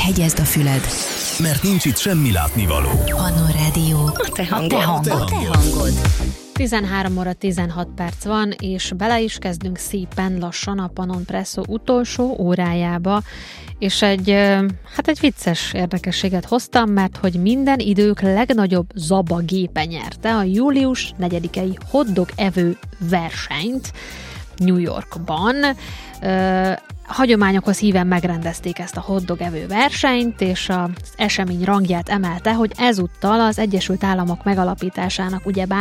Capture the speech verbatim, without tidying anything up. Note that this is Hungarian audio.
hegyezd a füled, mert nincs itt semmi látnivaló. Pannon Rádió. A te hangod. A te hangod. A te hangod. tizenhárom óra tizenhat perc van, és bele is kezdünk szépen lassan a Pannon Presszó utolsó órájába, és egy, hát egy vicces érdekességet hoztam, mert hogy minden idők legnagyobb Zaba gépe nyerte a július negyedikei hotdog evő versenyt New Yorkban. Hagyományokhoz híven megrendezték ezt a hotdog evő versenyt, és az esemény rangját emelte, hogy ezúttal az Egyesült Államok megalapításának ugyebár